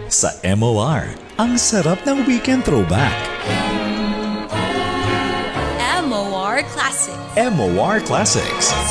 sa MOR. Ang sarap ng weekend throwback. MOR Classics. MOR Classics.